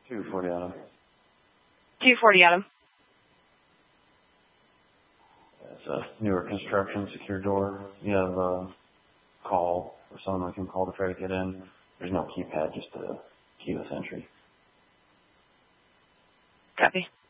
240 Adam. 240 Adam. It's a newer construction, secure door. You have a call or someone we can call to try to get in. There's no keypad, just a keyless entry. Copy.